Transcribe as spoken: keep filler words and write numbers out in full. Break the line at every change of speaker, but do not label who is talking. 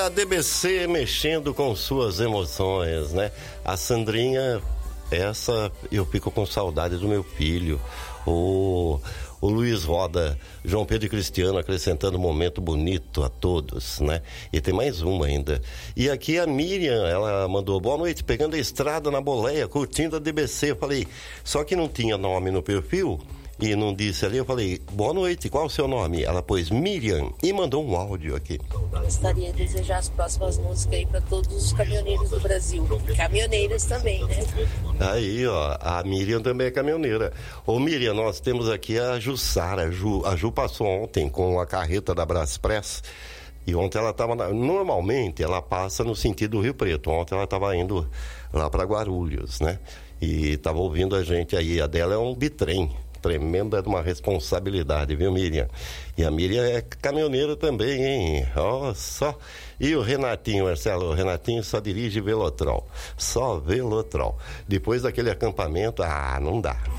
a D B C mexendo com suas emoções, né? A Sandrinha, essa eu fico com saudade do meu filho. O, o Luiz Roda, João Pedro e Cristiano acrescentando um momento bonito a todos, né? E tem mais uma ainda. E aqui a Miriam, ela mandou boa noite, pegando a estrada na boleia, curtindo a D B C. Eu falei, só que não tinha nome no perfil e não disse ali, eu falei, boa noite, qual o seu nome? Ela pôs Miriam e mandou um áudio aqui.
Gostaria de desejar as próximas músicas aí para todos os caminhoneiros do Brasil. Caminhoneiras também, né?
Aí, ó, a Miriam também é caminhoneira. Ô Miriam, nós temos aqui a Jussara. A Ju, a Ju passou ontem com a carreta da Braspress. E ontem ela estava... Normalmente ela passa no sentido do Rio Preto. Ontem ela estava indo lá para Guarulhos, né? E estava ouvindo a gente aí. A dela é um bitrem. Tremenda de uma responsabilidade, viu, Miriam? E a Miriam é caminhoneira também, hein? Ó, só. E o Renatinho, Marcelo, o Renatinho só dirige Velotrol. Só Velotrol. Depois daquele acampamento, ah, não dá.